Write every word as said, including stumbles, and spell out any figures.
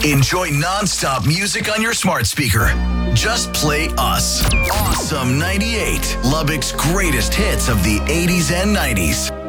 Enjoy non-stop music on your smart speaker. Just play us. Awesome ninety-eight, Lubbock's greatest hits of the eighties and nineties.